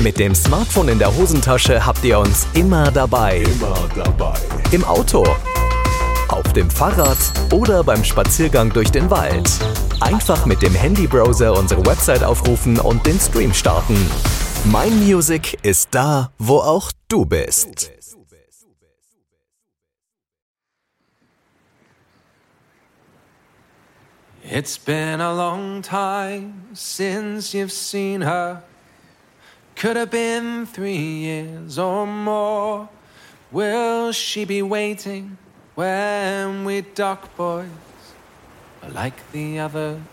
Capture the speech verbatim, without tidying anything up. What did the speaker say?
Mit dem Smartphone in der Hosentasche habt ihr uns immer dabei. Immer dabei. Im Auto, auf dem Fahrrad oder beim Spaziergang durch den Wald. Einfach mit dem Handybrowser unsere Website aufrufen und den Stream starten. Mein Music ist da, wo auch du bist. It's been a long time since you've seen her. Could have been three years or more. Will she be waiting when we dock boys? Like the other